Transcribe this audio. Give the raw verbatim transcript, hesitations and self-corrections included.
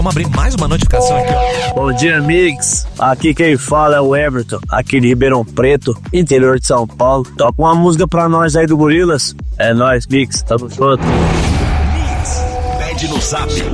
Vamos abrir mais uma notificação aqui, ó. Bom dia, amigos. Aqui quem fala é o Everton, aqui de Ribeirão Preto, interior de São Paulo. Toca uma música pra nós aí do Gorilas. É nóis, Mix. Tamo junto. Mix, pede no zap.